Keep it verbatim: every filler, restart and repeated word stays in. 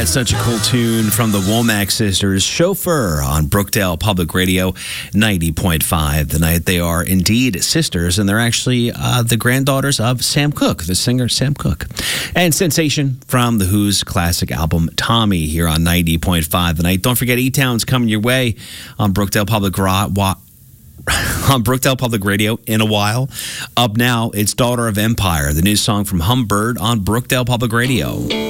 That's such a cool tune from the Womack sisters, Chauffeur, on Brookdale Public Radio, ninety point five. The night they are indeed sisters, and they're actually uh, the granddaughters of Sam Cooke, the singer Sam Cooke. And Sensation from The Who's classic album, Tommy, here on ninety point five. The night. Don't forget, E-Town's coming your way on Brookdale Public Ra- Wa- on Brookdale Public Radio in a while. Up now, it's Daughter of Empire, the new song from Humbird on Brookdale Public Radio.